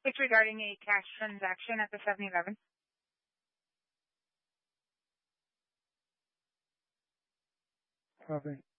It's regarding a cash transaction at the 7-Eleven. Okay.